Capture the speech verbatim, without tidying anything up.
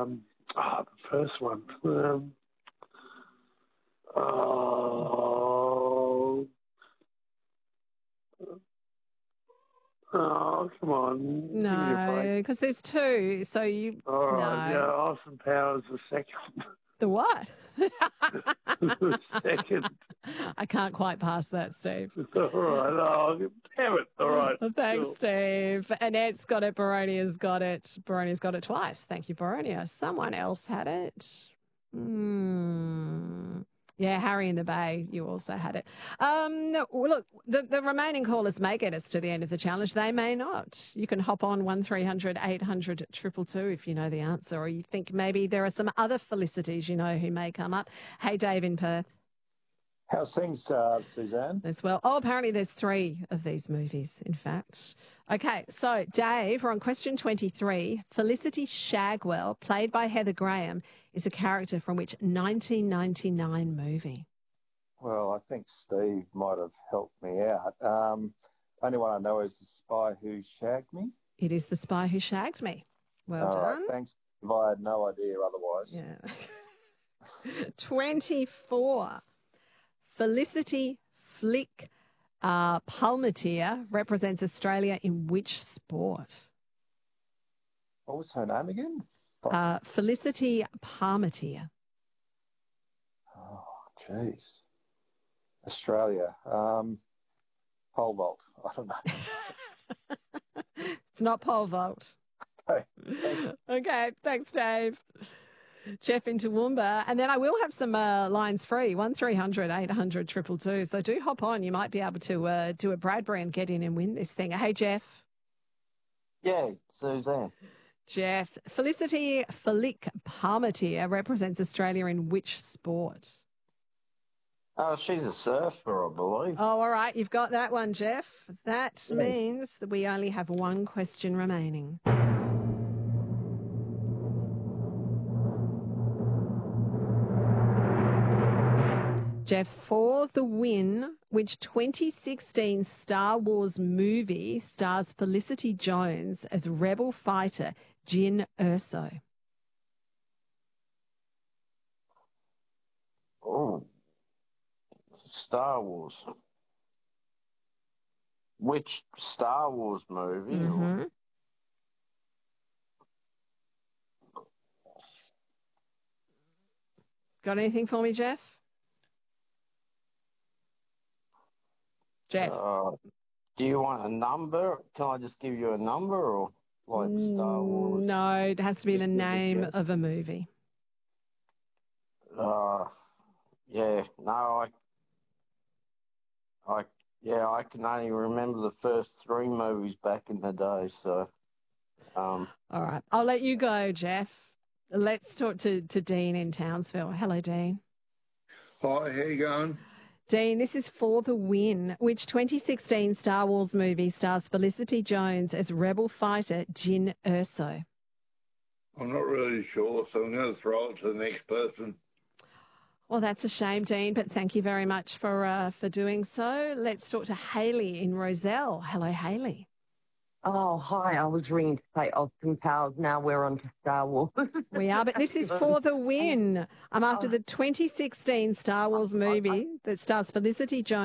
Um, oh, the first one. Um, oh, oh, come on. Give me a No, break. because there's two, so you... All right, no. yeah, Austin Powers the second. The what? The second. I can't quite pass that, Steve. All right, oh, damn it. All right. Well, thanks, Cool. Steve. Annette's got it. Baronia's got it. Baronia's got it twice. Thank you, Baronia. Someone else had it. Hmm. Yeah, Harry in the Bay, you also had it. Um, well, look, the, the remaining callers may get us to the end of the challenge. They may not. You can hop on one three hundred eight hundred two two two if you know the answer, or you think maybe there are some other Felicities you know who may come up. Hey, Dave in Perth. How's things, uh, Suzanne? As well. Oh, apparently there's three of these movies, in fact. Okay, so Dave, we're on question twenty-three. Felicity Shagwell, played by Heather Graham, is a character from which nineteen ninety-nine movie? Well, I think Steve might have helped me out. Um, only one I know is The Spy Who Shagged Me. It is The Spy Who Shagged Me. Well All done. right, thanks. I had no idea otherwise. Yeah. twenty-four. Felicity Flick uh, Palmatier represents Australia in which sport? What was her name again? Uh, Felicity Palmatier. Oh, jeez. Australia. Um, pole vault. I don't know. It's not pole vault. Okay, thanks. Okay, thanks, Dave. Jeff in Toowoomba. And then I will have some uh, lines free, one three hundred eight hundred two two two. So do hop on. You might be able to uh, do a Bradbury and get in and win this thing. Hey, Jeff. Yeah, Suzanne. Jeff. Felicity Flick Palmatier represents Australia in which sport? Oh, she's a surfer, I believe. Oh, all right. You've got that one, Jeff. That Yeah. means that we only have one question remaining. Jeff, for the win, which twenty sixteen Star Wars movie stars Felicity Jones as rebel fighter Jyn Erso? Oh, Star Wars. Which Star Wars movie? Mm-hmm. Got anything for me, Jeff? Jeff? Uh, do you want a number? Can I just give you a number, or like Star Wars? No, it has to be Just the give me a name guess. of a movie. Uh, yeah, no, I, I, yeah, I can only remember the first three movies back in the day. So, um, All right. I'll let you go, Jeff. Let's talk to, to Dean in Townsville. Hello, Dean. Hi, how you going? Dean, this is for the win, which twenty sixteen Star Wars movie stars Felicity Jones as rebel fighter Jyn Erso? I'm not really sure, so I'm going to throw it to the next person. Well, that's a shame, Dean, but thank you very much for uh, for doing so. Let's talk to Hayley in Roselle. Hello, Hayley. Oh, hi. I was ringing to say Austin Powers. Now we're on to Star Wars. We are, but this is for the win. I'm after the twenty sixteen Star Wars movie that stars Felicity Jones.